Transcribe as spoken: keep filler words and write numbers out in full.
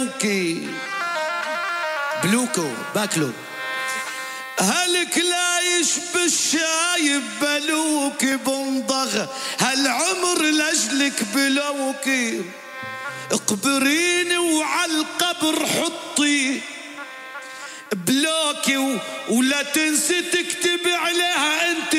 بلوكو باكلو هلك لا يشبه الشايب بلوك بنضغ هالعمر لاجلك بلوكي اقبريني وعلى القبر حطي بلوكي ولا تنسي تكتب عليها انت